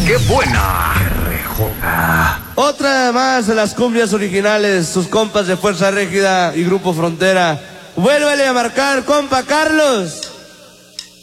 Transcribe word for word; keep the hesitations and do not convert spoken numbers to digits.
¡Qué buena! R J. Otra más de las cumbias originales, sus compas de Fuerza Régida y Grupo Frontera. Vuélvele a marcar, compa Carlos.